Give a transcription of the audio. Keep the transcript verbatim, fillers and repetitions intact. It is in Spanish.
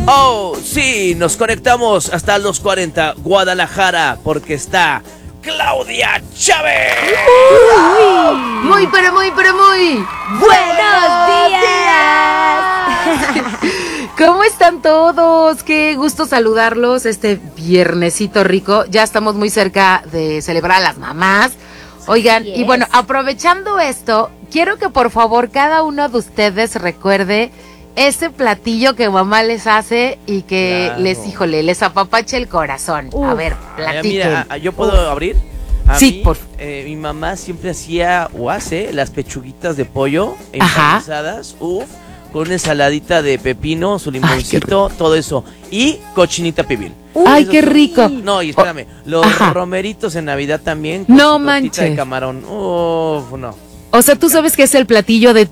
Oh, sí, nos conectamos hasta los cuarenta, Guadalajara, porque está Claudia Chávez. Uy. Muy, pero muy, pero muy ¡buenos días! ¿Cómo están todos? Qué gusto saludarlos este viernesito rico. Ya estamos muy cerca de celebrar a las mamás. Oigan, Así y es. bueno, aprovechando esto, quiero que por favor cada uno de ustedes recuerde ese platillo que mamá les hace y que Claro. les, híjole, les apapache el corazón. Uf. A ver, Ay, platiquen. mira, ¿yo puedo abrir? A Sí, mí, por- eh, mi mamá siempre hacía o hace las pechuguitas de pollo Ajá. empanizadas, uf, con una ensaladita de pepino, su Ay, qué limoncito, todo eso. Y cochinita pibil. Ay, Eso qué sí. rico. No, y espérame, los Ajá. romeritos en Navidad también con No su tortita manches. de camarón. Uf, no. O sea, tú sabes que es el platillo de